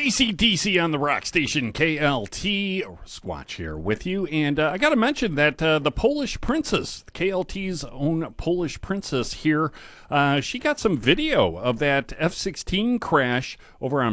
AC/DC on the rock station KLT. Squatch here with you. And I got to mention that the Polish princess, KLT's own Polish princess here, she got some video of that F-16 crash over on